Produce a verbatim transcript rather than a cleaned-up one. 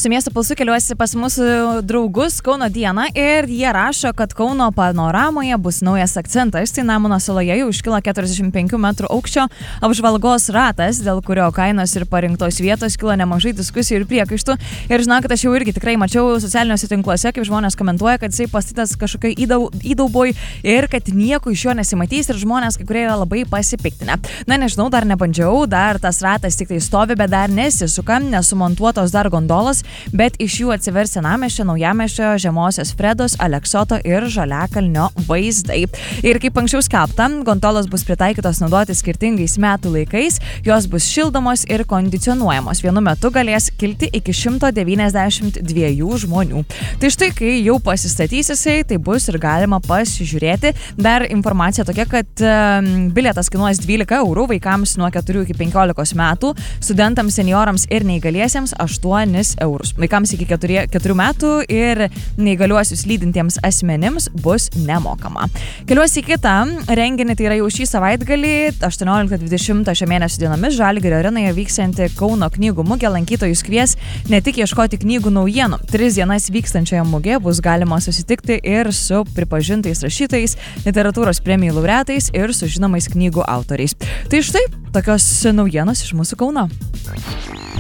Su miesto pulsu keliuosi pas mūsų draugus Kauno dieną ir jie rašo, kad Kauno panoramoje bus naujas akcentas. Tai Nemuno saloje jau iškilo keturiasdešimt penkių metrų aukščio apžvalgos ratas, dėl kurio kainos ir parinktos vietos kilo nemažai diskusijų ir priekaištų. Ir žinau, kad aš jau irgi tikrai mačiau socialiniuose tinkluose, kaip žmonės komentuoja, kad jisai pastatytas kažkokioj įdau, įdauboj ir kad nieko iš jo nesimatys ir žmonės kai kurie yra labai pasipiktinę. Na nežinau, dar nebandžiau, dar tas ratas tik tai stovi, bet dar nesisuka, nesumontuotos dar gondolos, bet iš jų atsivers Senamiesčio, Naujamiesčio, Žemosios Fredos, Aleksoto ir Žaliakalnio vaizdai. Ir kaip anksčiau skelbta, gondolos bus pritaikytos naudoti skirtingais metų laikais, jos bus šildomos ir kondicionuojamos. Vienu metu galės kilti iki šimto devyniasdešimt dviejų žmonių. Tai štai, kai jau pasistatys jisai, tai bus ir galima pasižiūrėti. Dar informacija tokia, kad um, bilietas kainuos dvylika eurų, vaikams nuo keturių iki penkiolikos metų, studentams, seniorams ir neįgaliesiems aštuonis eurus. Vaikams iki keturių metų ir neįgaliuosius lydintiems asmenims bus nemokama. Keliuosi į kitą renginį, tai yra jau šį savaitgalį, aštuonioliktą dvidešimtą šio mėnesio dienomis, Žalgirio arenoje vyksianti Kauno knygų mugė lankytojus kvies ne tik ieškoti knygų naujienų. Tris dienas vykstančioje mugėje bus galima susitikti ir su pripažintais rašytojais, literatūros premijų laureatais ir su žinomais knygų autoriais. Tai štai tokios naujienos iš mūsų Kauno.